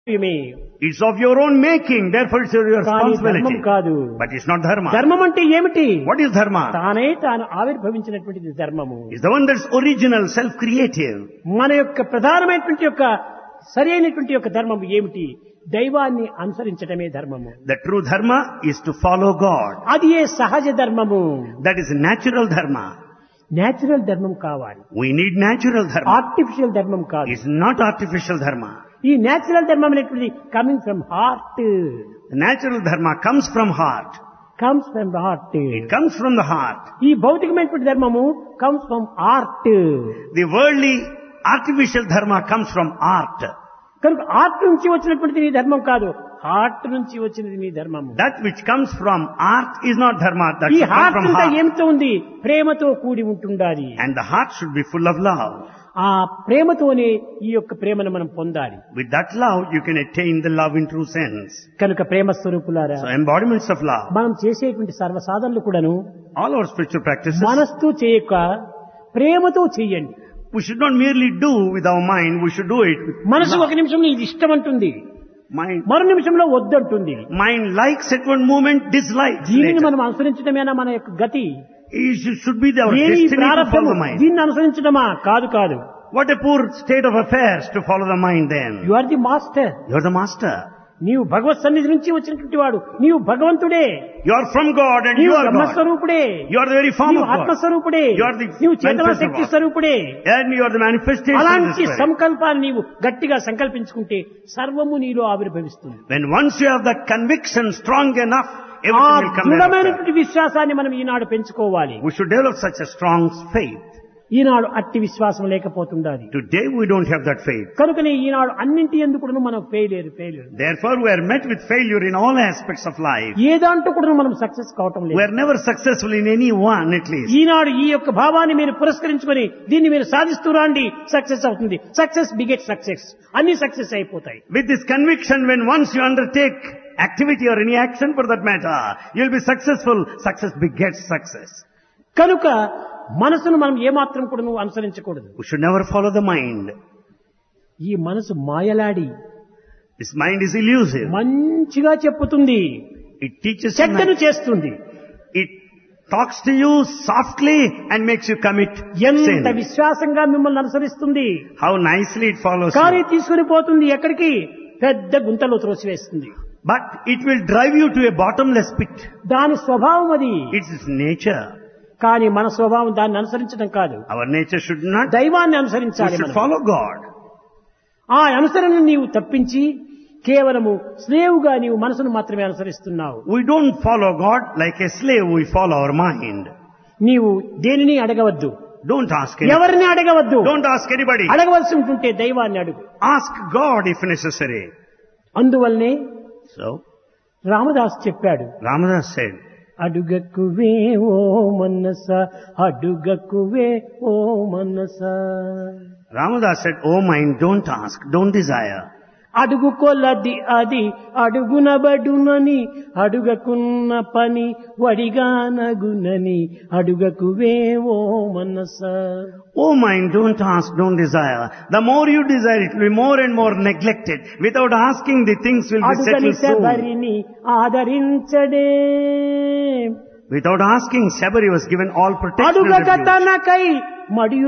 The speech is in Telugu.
It's of your own making, therefore it's your కానీ ధర్మం responsibility. కాదు. But it's not dharma. ధర్మం అంటే ఏమిటి? What is dharma? తానే తాను ఆవిర్భవించినటువంటిది ధర్మము. It's the one that's original, self-creative. మన యొక్క ప్రధానమైనటువంటి యొక్క సరి అయినటువంటి యొక్క ధర్మం ఏమిటి? దైవాన్ని అనుసరించడమే ధర్మము. The true dharma is to follow God. అది ఏ సహజ ధర్మము. That is natural dharma. Natural ధర్మం కావాలి, We need natural dharma. Artificial ధర్మం కాదు. It's not artificial dharma. ఈ నేచురల్ ధర్మం అనేటువంటిది coming from heart, The natural dharma comes from heart. Comes from heart. It comes from the heart. ఈ భౌతికమైనటువంటి ధర్మము comes from art. The worldly, artificial dharma comes from art. కనుక ఆర్ట్ నుంచి వచ్చినటువంటిది నీ ధర్మం కాదు, హార్ట్ నుంచి వచ్చినది నీ ధర్మము. That which comes from art is not dharma. That ఈ should come హార్ట్ from అంతా heart. ఏమితో ఉంది? ప్రేమతో కూడి ఉంటుండాలి. And the heart should be full of love. ఆ ప్రేమతోనే ఈ యొక్క ప్రేమను మనం పొందాలి. With that love, you can attain the love in true sense. కనుక ప్రేమ స్వరూపులారా, So embodiments of love. మనం చేసేటువంటి సర్వ సాధనలు కూడాను All our spiritual practices, మనస్తో చేయక ప్రేమతో చెయ్యండి. we should not merely do with our mind, we should do it with మనసు love. ఒక నిమిషంలో ఇది ఇష్టం అంటుంది, Mind, మరో నిమిషంలో వద్దంటుంది. mind likes at one moment, dislikes దీనిని later. మనం అనుసరించడమేనా మన యొక్క గతి? It should be our ఏది destiny to ప్రారంభము? follow the mind. దీన్ని అనుసరించడమా? కాదు కాదు. What a poor state of affairs to follow the mind then. You are the master. You're the master. నీవు భగవత్ సన్నిధి నుంచి వచ్చినటువంటి వాడు, నీవు భగవంతుడే, You are from God and you నీవు are God. బ్రహ్మస్వరూపుడే, You are the very form నీవు of God. ఆత్మస్వరూపుడే, You are the నీవు చేతన manifest శక్తి of God. స్వరూపుడే. And you are the manifestation of the అలాంటి Spirit. సంకల్పాన్ని నీవు గట్టిగా సంకల్పించుకుంటే సర్వము నీలో ఆవిర్భవిస్తుంది. When once you have that conviction strong enough, ఆ everything will come thereafter. దృఢమైనటువంటి విశ్వాసాన్ని మనం ఈనాడు పెంచుకోవాలి. We should develop such a strong faith. ఈనాడు అట్టి విశ్వాసం లేకపోతుండాలి. Today we don't have that faith. కనుకనే ఈనాడు అన్నింటి ఎందుకు మనం failure. Therefore we are met with failure in all aspects of life. ఏ దాంట్లో కూడా మనం సక్సెస్ కావటం We లేదు. are never successful in any one at least. ఈనాడు ఈ యొక్క భావాన్ని మీరు పురస్కరించుకొని దీన్ని మీరు సాధిస్తూ రండి, సక్సెస్ అవుతుంది. సక్సెస్ బిగెట్ సక్సెస్, అన్ని సక్సెస్ అయిపోతాయి. With this conviction, when once you undertake activity or any action for that matter, you'll be successful. Success begets success. కనుక మనసును మనం ఏమాత్రం కూడా నువ్వు అనుసరించకూడదు. We should never follow the mind. ఈ మనసు మాయలాడి This mind is elusive. మంచిగా చెప్పుతుంది, It teaches you, చెడ్డను చేస్తుంది. it talks to you softly and makes you commit ఎంత sin. విశ్వాసంగా మిమ్మల్ని అనుసరిస్తుంది. How nicely it follows కానీ you. తీసుకుని పోతుంది ఎక్కడికి? పెద్ద గుంతలో త్రోసివేస్తుంది. But it will drive you to a bottomless pit. దాని స్వభావం అది. It's its nature. కానీ మన స్వభావం దాన్ని అనుసరించడం కాదు, Our nature should not. దైవాన్ని We అనుసరించాలి. should మనం follow God. ఆ అనుసరణ నీవు తప్పించి కేవలము స్లేవుగా నీవు మనసును మాత్రమే అనుసరిస్తున్నావు. We don't follow God like a slave, we follow our mind. నీవు దేనిని అడగవద్దు, Don't ask anybody. ఎవరిని అడగవద్దు. Don't ask anybody. అడగవలసి ఉంటుంటే దైవాన్ని అడుగు. Ask God if necessary. అందువల్లనే So, రామదాస్ చెప్పాడు, Ramadas said, అడుగకువే ఓ మనస, అడుగకువే ఓ మనస. Ramadas said, oh mind, don't ask, don't desire. అడుగు కొలది అది అడుగునబడునని, అడుగకున్న పని వడిగానగునని, అడుగకువే ఓ మనస. Oh mind, don't ask, don't desire. The more you desire, it will be more and more neglected. Without asking, the things will be అడుగని settled soon. శబరిని ఆదరించడే, Without asking, Sabari was given all protection and అడుగక refuge. తనకై మడియు